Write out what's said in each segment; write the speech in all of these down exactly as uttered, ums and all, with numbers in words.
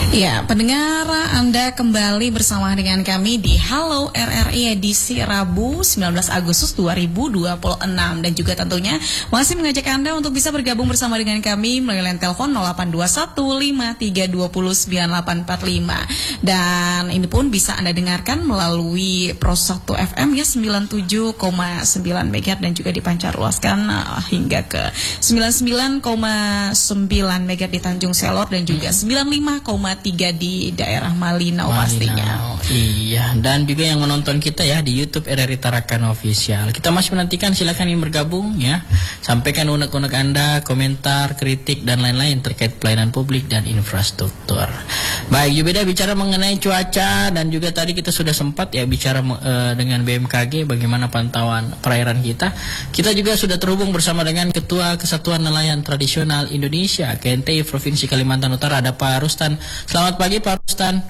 Ya, pendengar, Anda kembali bersama dengan kami di Halo R R I edisi Rabu sembilan belas Agustus dua ribu dua puluh enam. Dan juga tentunya masih mengajak Anda untuk bisa bergabung bersama dengan kami melalui line telepon nol delapan dua satu lima tiga dua nol sembilan delapan empat lima. Dan ini pun bisa Anda dengarkan melalui Pro satu F M ya sembilan puluh tujuh koma sembilan megahertz dan juga dipancarluaskan uh, hingga ke sembilan puluh sembilan koma sembilan megahertz di Tanjung Selor dan juga sembilan puluh lima koma tiga di daerah Malinau, Malinau pastinya. Iya, dan juga yang menonton kita ya di YouTube R R I Tarakan Official. Kita masih menantikan, silakan ingin bergabung ya. Sampaikan unek-unek Anda, komentar, kritik dan lain-lain terkait pelayanan publik dan infrastruktur. Baik, Yubeda bicara mengenai cuaca dan juga tadi kita sudah sempat ya bicara uh, dengan B M K G bagaimana pantauan perairan kita. Kita juga sudah terhubung bersama dengan Ketua Kesatuan Nelayan Tradisional Indonesia K N T I Provinsi Kalimantan Utara, ada Pak Rustan. Selamat pagi Pak Rustan.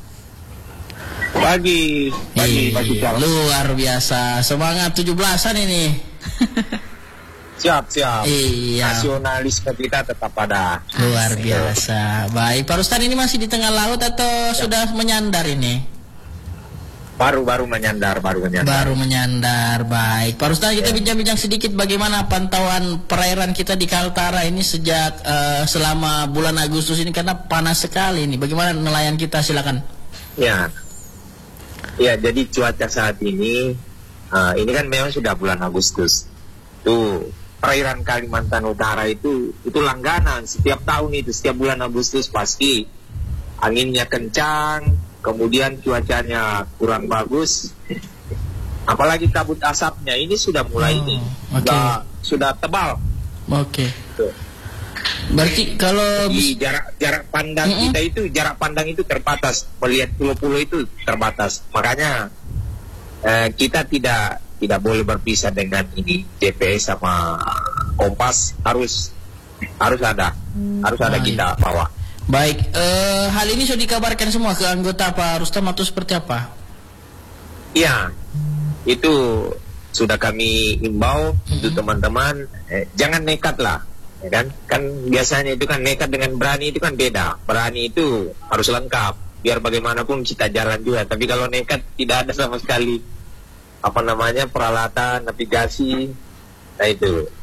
Pagi, pagi, pagi. Luar biasa, semangat tujuh belasan ini. Siap, siap. Iya. Nasionalisme kita tetap ada. Luar biasa. Baik, Pak Rustan ini masih di tengah laut atau ya. Sudah menyandar ini? Baru-baru menyandar, baru menyandar. Baru menyandar, baik. Pak Rustan, kita bincang-bincang sedikit bagaimana pantauan perairan kita di Kaltara ini sejak uh, selama bulan Agustus ini karena panas sekali ini. Bagaimana nelayan kita, silakan. Ya, ya. Jadi cuaca saat ini, uh, ini kan memang sudah bulan Agustus. Tuh, perairan Kalimantan Utara itu, itu langganan setiap tahun itu, setiap bulan Agustus pasti anginnya kencang. Kemudian cuacanya kurang bagus, apalagi kabut asapnya ini sudah mulai oh, ini okay. sudah sudah tebal. Oke. Okay. Berarti kalau di jarak jarak pandang mm-hmm. kita itu jarak pandang itu terbatas, melihat pulau-pulau itu terbatas. Makanya eh, kita tidak tidak boleh berpisah dengan ini G P S sama kompas, harus harus ada hmm. harus ada kita bawa. Baik, uh, hal ini sudah dikabarkan semua ke anggota Pak Rustam atau seperti apa? Iya, itu sudah kami imbau mm-hmm. untuk teman-teman, eh, jangan nekat lah, ya kan? Kan biasanya itu kan nekat dengan berani itu kan beda. Berani itu harus lengkap, biar bagaimanapun kita jalan juga. Tapi kalau nekat tidak ada sama sekali apa namanya peralatan navigasi, nah itu.